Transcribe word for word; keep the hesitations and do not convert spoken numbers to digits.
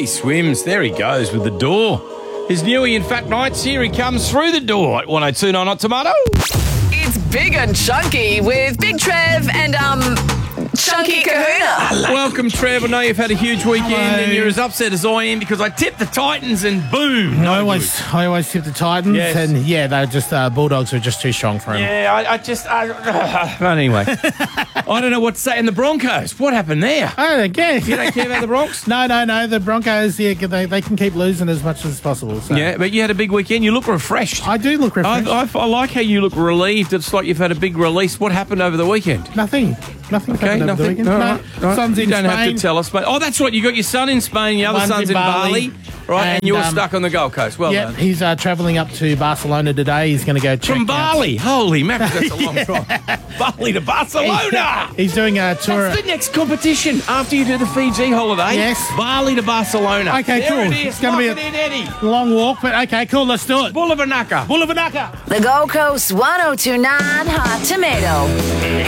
He swims. There he goes with the door. His Newey in Fat Nights. Here he comes through the door at one oh two nine Hot Tomato. It's Big and Chunky with Big Trev and, um, Chunky Kahuna. Welcome, Trev. I know you've had a huge weekend Hello. and you're as upset as I am because I tipped the Titans and boom. I no always, I always tip the Titans, Yes. and yeah, they're just uh, Bulldogs were just too strong for him. Yeah, I, I just. I, but anyway, I don't know what to say. And the Broncos, what happened there? Oh, again. You don't care about the Bronx? No, no, no. The Broncos, yeah, they, they can keep losing as much as possible. So. Yeah, but you had a big weekend. You look refreshed. I do look I, refreshed. I, I like how you look relieved. It's like you've had a big release. What happened over the weekend? Nothing. Nothing Okay, happened over the nothing. weekend. All No. right, all right. Son's you in don't Spain. have to tell us, mate. Oh, that's right. You got your son in Spain. Your other One's son's in in Bali. Bali, right? And, And, you're um, stuck on the Gold Coast. Well Yep, done. he's uh, travelling up to Barcelona today. He's going to go check From out- Bali. Holy mackerel, that's a long drive. Bali to Barcelona. He's doing a tour. That's the next competition after you do the Fiji holiday. Yes. Bali to Barcelona. Okay, there cool. It is. It's gonna be Lock a- it in, Eddie. Long walk, but okay, cool. Let's do it. Bullavanaka. Bullavanaka. The Gold Coast one oh two nine Hot Tomato.